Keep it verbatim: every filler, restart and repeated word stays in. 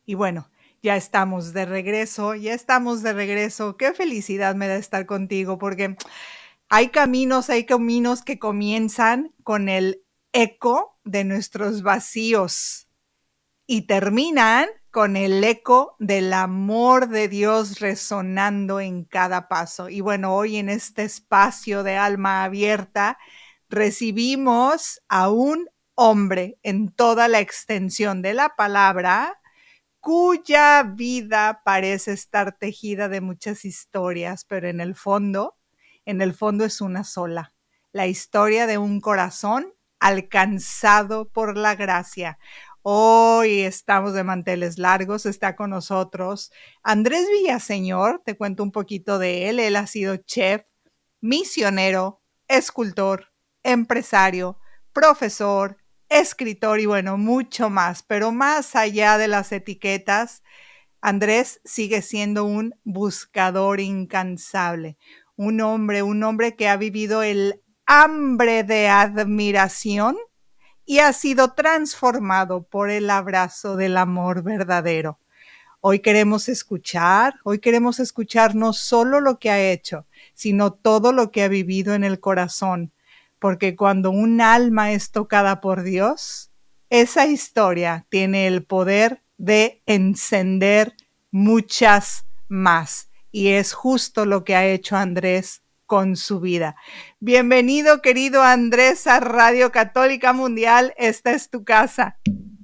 Y bueno, ya estamos de regreso, ya estamos de regreso. Qué felicidad me da estar contigo, porque hay caminos, hay caminos que comienzan con el eco de nuestros vacíos y terminan con el eco del amor de Dios resonando en cada paso. Y bueno, hoy en este espacio de alma abierta recibimos a un hombre en toda la extensión de la palabra, cuya vida parece estar tejida de muchas historias, pero en el fondo, en el fondo es una sola, la historia de un corazón alcanzado por la gracia. Hoy estamos de manteles largos, está con nosotros Andrés Villaseñor, te cuento un poquito de él, él ha sido chef, misionero, escultor, empresario, profesor, escritor y bueno, mucho más, pero más allá de las etiquetas, Andrés sigue siendo un buscador incansable, un hombre, un hombre que ha vivido el hambre de admiración y ha sido transformado por el abrazo del amor verdadero. Hoy queremos escuchar, hoy queremos escuchar no solo lo que ha hecho, sino todo lo que ha vivido en el corazón, porque cuando un alma es tocada por Dios, esa historia tiene el poder de encender muchas más. Y es justo lo que ha hecho Andrés con su vida. Bienvenido, querido Andrés, a Radio Católica Mundial. Esta es tu casa.